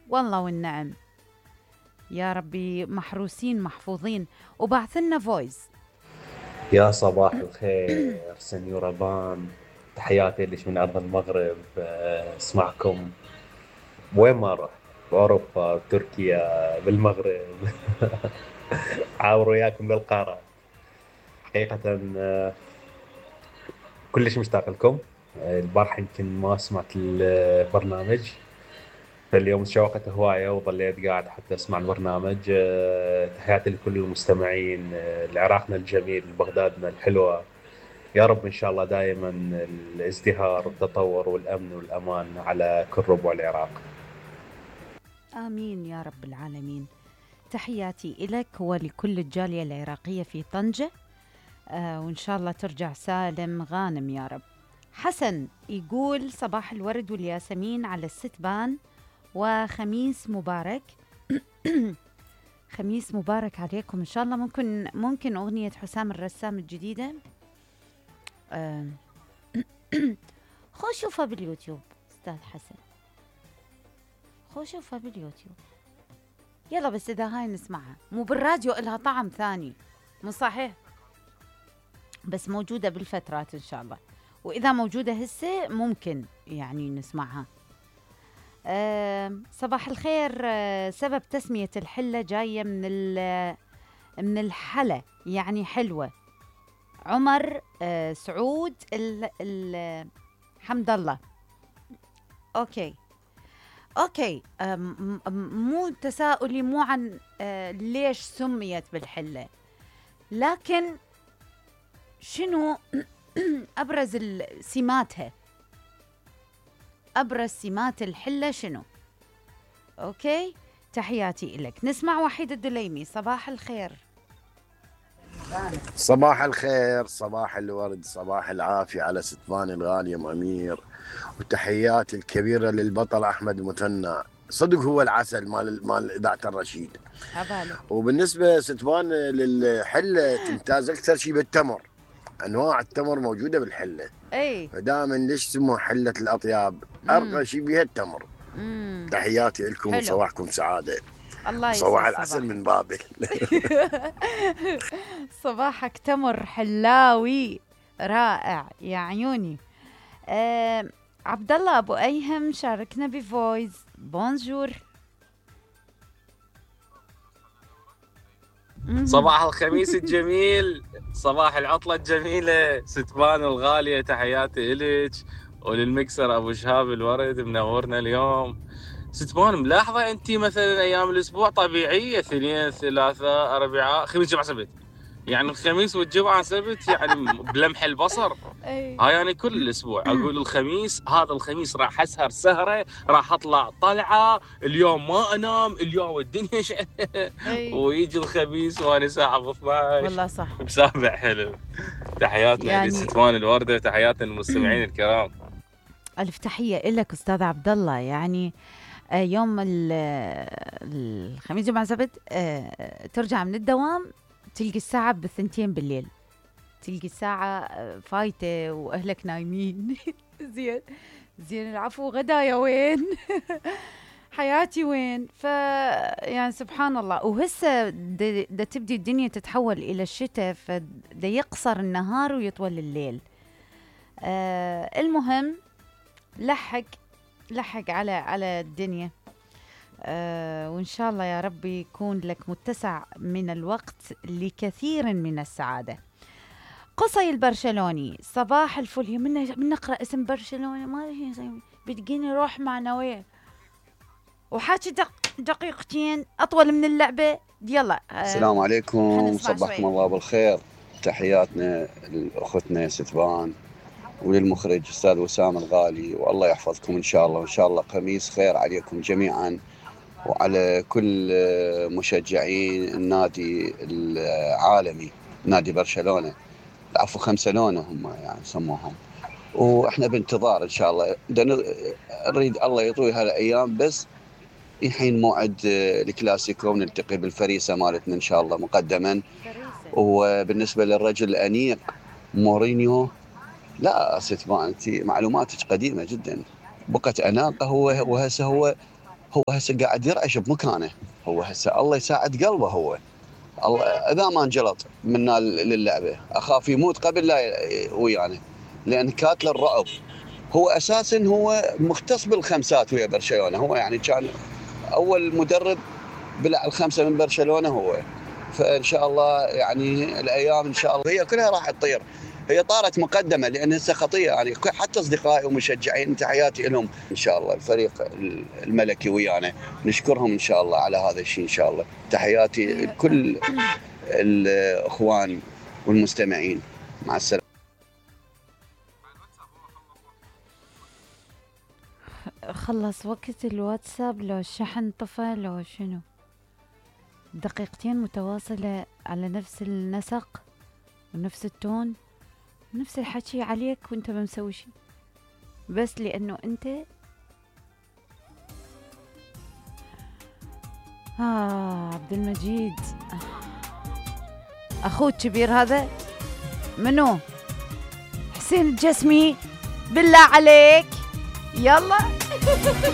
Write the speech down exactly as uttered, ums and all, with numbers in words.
والله والنعم. يا ربي محروسين محفوظين. وبعث لنا فويس. يا صباح الخير سنيورة بان، تحياتي لك من أرض المغرب. آه، اسمعكم وين ما رحت، بأوروبا، بتركيا، بالمغرب. عاوروا وياكم بالقارة. حقيقة آه، كلش مشتاق لكم. آه، البارحة يمكن ما سمعت البرنامج، فاليوم تشوقت هواية وظليت قاعد حتى أسمع البرنامج. آه، تحياتي لكل المستمعين، آه، لعراقنا الجميل، بغدادنا الحلوة. يا رب إن شاء الله دائما الازدهار والتطور والأمن والأمان على كل ربوع العراق. آمين يا رب العالمين. تحياتي إلك ولكل الجالية العراقية في طنجة. آه وإن شاء الله ترجع سالم غانم يا رب. حسن يقول صباح الورد والياسمين على الستبان وخميس مبارك. خميس مبارك عليكم إن شاء الله. ممكن ممكن أغنية حسام الرسام الجديدة. آه خو شوفها باليوتيوب أستاذ حسن، خو شوفها باليوتيوب. يلا بس إذا هاي نسمعها مو بالراديو إلها طعم ثاني، مو صحيح؟ بس موجودة بالفترات إن شاء الله، وإذا موجودة هسه ممكن يعني نسمعها. أه صباح الخير. أه سبب تسمية الحلة جاية من ال- من الحلا، يعني حلوة. عمر أه سعود ال ال حمد الله. أوكي أوكي. أه م- م- مو تساؤلي مو عن أه ليش سميت بالحلة، لكن شنو أبرز ال- سماتها، أبرز سمات الحلة شنو؟ أوكي. تحياتي إلك. نسمع وحيد الدليمي. صباح الخير. صباح الخير، صباح الورد، صباح العافية على ستفان الغالي أم أمير، وتحياتي الكبيرة للبطل أحمد مثنى. صدق هو العسل مال مال إذاعة الرشيد. عبالك. وبالنسبة ستفان للحلة تمتاز أكثر شيء بالتمر، أنواع التمر موجودة بالحلة، أي. فدائما ليش سموها حلة الأطياب؟ امم أرقى شيء بها التمر. امم تحياتي لكم حلو. وصباحكم سعادة. الله صباح يسعد العسل صباحك. من بابل. صباحك تمر حلاوي رائع يا عيوني. آه عبد الله ابو ايهم شاركنا بفويس. بونجور. مهم. صباح الخميس الجميل، صباح العطلة الجميلة، ستفان الغالية، تحياتي إلك وللمكسر أبو شهاب الورد منورنا اليوم. ستفان ملاحظة أنت مثلا أيام الأسبوع طبيعية، اثنين ثلاثاء أربعاء خميس جمعة سبت، يعني الخميس والجمعة سبت يعني بلمح البصر. اي. هاي يعني كل الاسبوع اقول الخميس، هذا الخميس راح اسهر سهره، راح اطلع طلعه، اليوم ما انام، اليوم الدنيا ش... اي ويجي الخميس وانا ساعه اثناشر والله صح. مسابع حلم. تحياتنا يعني لستفان الورده، تحياتنا للمستمعين الكرام. الف تحيه لك استاذ عبد الله. يعني آه، يوم ال- الخميس جمعة سبت آه، ترجع من الدوام تلقي الساعة بالثنتين بالليل، تلقي الساعة آه، فايتة وأهلك نايمين. زين زين العفو، غدايا وين؟ حياتي وين؟ ف يعني سبحان الله. وهسه د- دا تبدي الدنيا تتحول إلى الشتاء، فدا يقصر النهار ويطول الليل. آه المهم لحق لحق على على الدنيا. آه وإن شاء الله يا رب يكون لك متسع من الوقت لكثير من السعادة. قصي البرشلوني صباح الفل. من من نقرأ اسم برشلونة ما أدري شو بتجيني روح معنوية وحاجة دق دقيقتين أطول من اللعبة. يلا آه السلام عليكم، حنسمع صبحكم شوي. الله بالخير. تحياتنا لأختنا ستفان وللمخرج أستاذ وسام الغالي، والله يحفظكم إن شاء الله، وإن شاء الله خميس خير عليكم جميعا وعلى كل مشجعين النادي العالمي نادي برشلونة. العفو خمسلونة هم يعني سموهم، وإحنا بانتظار إن شاء الله. نريد الله يطوي هالأيام، بس الحين موعد الكلاسيكو ونلتقي بالفريسة مالتنا إن شاء الله مقدما. فريسة. وبالنسبة للرجل الأنيق مورينيو، لا ستفان أنت معلوماتك قديمة جدا. بقت أناقة هو وهسه هو هو هسه قاعد يرعش بمكانه، هو هسه الله يساعد قلبه، هو الله اذا ما انجلط منا للعبه اخاف يموت قبل لا ويانا، لان كاتل الرعب. هو اساسا هو مختص بالخمسات ويا برشلونه، هو يعني كان اول مدرب بلع الخمسه من برشلونه هو. فان شاء الله يعني الايام ان شاء الله هي كلها راح تطير، هي طارت مقدمه لان هسه خطيه يعني، حتى اصدقائي ومشجعين تحياتي لهم ان شاء الله. الفريق الملكي ويانا نشكرهم ان شاء الله على هذا الشيء ان شاء الله. تحياتي لكل الاخوان والمستمعين، مع السلامه. خلص وقت الواتساب لو الشحن طفى لو شنو؟ دقيقتين متواصلة على نفس النسق ونفس التون ونفس الحكي عليك وانت ما مسوي شي، بس لانه انت آه عبد المجيد اخوك كبير هذا منو؟ حسين الجسمي بالله عليك يلا